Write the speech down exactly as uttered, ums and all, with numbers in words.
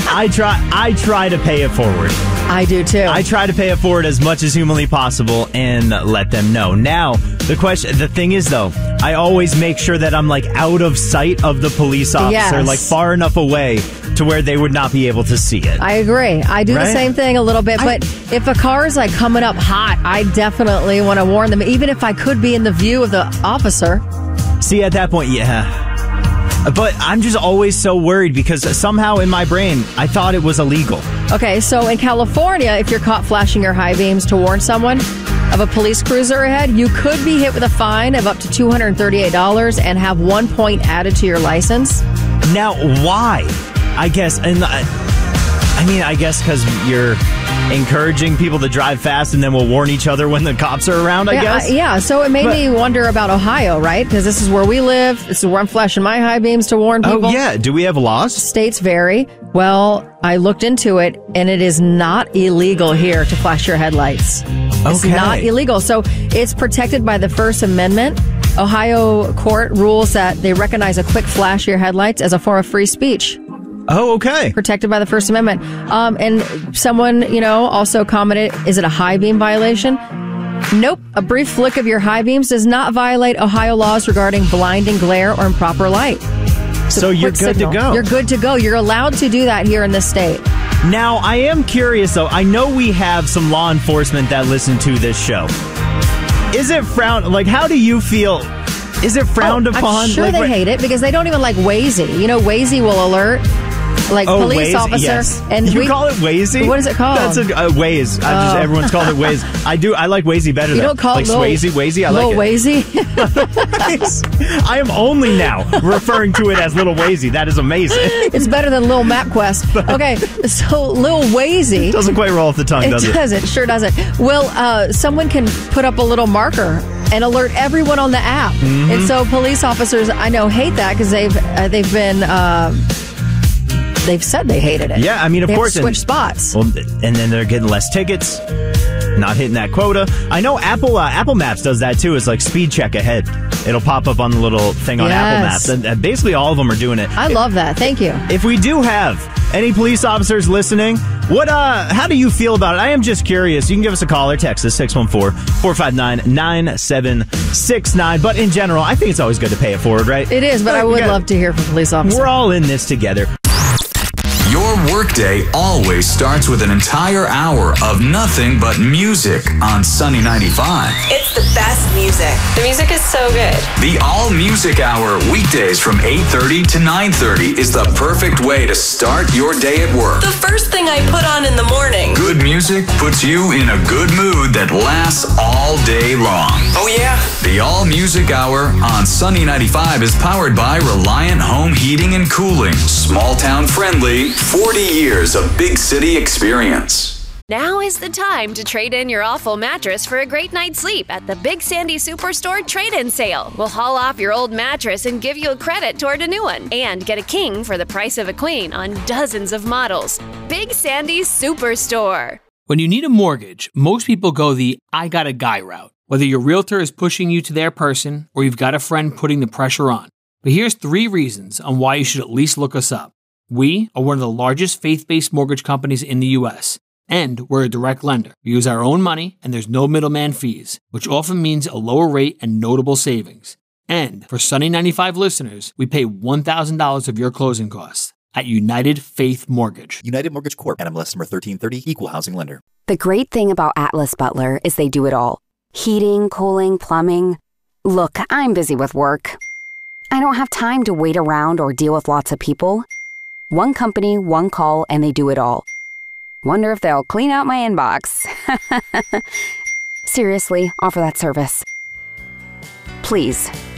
I try I try to pay it forward. I do too. I try to pay it forward as much as humanly possible and let them know. Now, the question, the thing is though, I always make sure that I'm like out of sight of the police officer, Yes. like far enough away to where they would not be able to see it. I agree. I do Right? the same thing a little bit, but I- if a car is like coming up hot, I definitely want to warn them, even if I could be in the view of the officer. See, at that point, yeah. But I'm just always so worried because somehow in my brain, I thought it was illegal. Okay, so in California, if you're caught flashing your high beams to warn someone of a police cruiser ahead, you could be hit with a fine of up to two hundred thirty-eight dollars and have one point added to your license. Now, why? I guess, and I, I mean, I guess because you're encouraging people to drive fast and then we'll warn each other when the cops are around, I yeah, guess? uh, yeah, so it made But- me wonder about Ohio, right? Because this is where we live. This is where I'm flashing my high beams to warn people. Oh, yeah. Do we have laws? States vary. Well, I looked into it, and it is not illegal here to flash your headlights. It's Okay. not illegal. So it's protected by the First Amendment. Ohio court rules that they recognize a quick flash of your headlights as a form of free speech. Oh, okay. Protected by the First Amendment. Um, and someone, you know, also commented, is it a high beam violation? Nope. A brief flick of your high beams does not violate Ohio laws regarding blinding glare or improper light. It's a So you're quick good to signal. go. You're good to go. You're allowed to do that here in this state. Now, I am curious, though. I know we have some law enforcement that listen to this show. Is it frowned? Like, how do you feel? Is it frowned Oh, upon? I'm sure like, they what- hate it because they don't even like Waze. You know, Waze will alert like Oh, police Waze, officer. yes. And you we, call it Waze? What is it called? That's a uh, Waze. I just, Oh. everyone's called it Waze. I do. I like Waze better. You though. don't call like it Lil, Swayze, Waze. I Lil like it. Waze. I am only now referring to it as Little Wazy. That is amazing. It's better than Lil MapQuest. Okay, so Lil Wazy. Doesn't quite roll off the tongue, It does it? doesn't. Sure doesn't. Well, uh, someone can put up a little marker and alert everyone on the app. Mm-hmm. And so police officers, I know, hate that because they've uh, they've been uh, they've said they hated it. Yeah, I mean, of they course. have to switch and, spots. Well, and then they're getting less tickets, not hitting that quota. I know Apple uh, Apple Maps does that too. It's like speed check ahead. It'll pop up on the little thing on Apple Yes. Maps, and uh, basically all of them are doing it. I love that. Thank you. If we do have any police officers listening, what uh how do you feel about it? I am just curious. You can give us a call or text us six one four, four five nine, nine seven six nine. But in general, I think it's always good to pay it forward, right? It is, but Like, I we would gotta- love to hear from police officers. We're all in this together. Your workday always starts with an entire hour of nothing but music on Sunny ninety-five. It's the best music. The music is so good. The All Music Hour weekdays from eight thirty to nine thirty is the perfect way to start your day at work. The first thing I put on in the morning. Good music puts you in a good mood that lasts all day long. Oh, yeah? The All Music Hour on Sunny ninety-five is powered by Reliant Home Heating and Cooling. Small town friendly, forty years of big city experience. Now is the time to trade in your awful mattress for a great night's sleep at the Big Sandy Superstore trade-in sale. We'll haul off your old mattress and give you a credit toward a new one. And get a king for the price of a queen on dozens of models. Big Sandy Superstore. When you need a mortgage, most people go the I got a guy route. Whether your realtor is pushing you to their person or you've got a friend putting the pressure on. But here's three reasons on why you should at least look us up. We are one of the largest faith-based mortgage companies in the U S, and we're a direct lender. We use our own money, and there's no middleman fees, which often means a lower rate and notable savings. And for Sunny ninety-five listeners, we pay one thousand dollars of your closing costs at United Faith Mortgage. United Mortgage Corp. N M L S number thirteen thirty, Equal Housing Lender. The great thing about Atlas Butler is they do it all. Heating, cooling, plumbing. Look, I'm busy with work. I don't have time to wait around or deal with lots of people. One company, one call, and they do it all. Wonder if they'll clean out my inbox. Seriously, offer that service. Please,